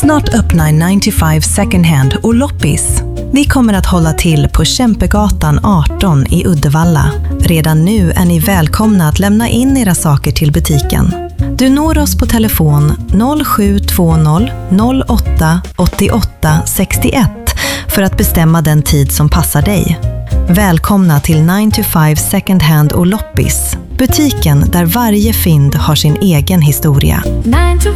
Snart öppnar 95 Second Hand och Loppis. Vi kommer att hålla till på Kämpegatan 18 i Uddevalla. Redan nu är ni välkomna att lämna in era saker till butiken. Du når oss på telefon 0720 08 88 61 för att bestämma den tid som passar dig. Välkomna till 95 Second Hand och Loppis. Butiken där varje fynd har sin egen historia.